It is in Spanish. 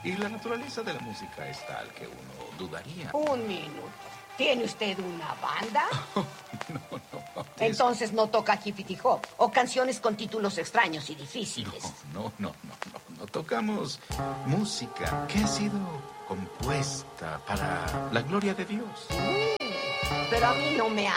Y la naturaleza de la música es tal que uno dudaría. Un minuto. ¿Tiene usted una banda? No. Entonces no toca hippity hop o canciones con títulos extraños y difíciles. No. Tocamos música que ha sido compuesta para la gloria de Dios. Pero a mí no me